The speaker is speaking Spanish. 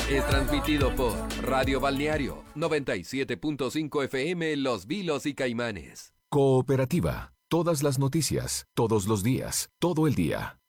Es transmitido por Radio Balneario 97.5 FM Los Vilos y Caimanes. Cooperativa. Todas las noticias, todos los días, todo el día.